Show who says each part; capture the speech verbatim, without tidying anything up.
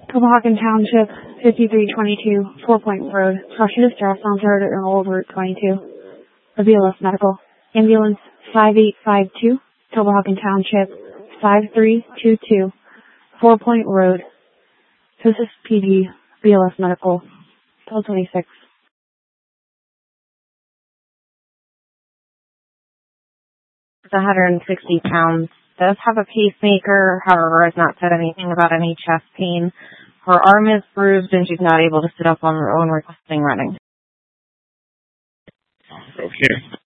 Speaker 1: Copenhagen Township, fifty-three twenty-two, Four Point Road. Partial distress on third and Old Route twenty-two. A B L S Medical. Ambulance five eight five two, Copenhagen Township, five three two two, Four Point Road. This is P D, B L S Medical, twelve twenty-six.
Speaker 2: It's one hundred sixty pounds. Does have a pacemaker, however, has not said anything about any chest pain. Her arm is bruised and she's not able to sit up on her own requesting running.
Speaker 3: Okay.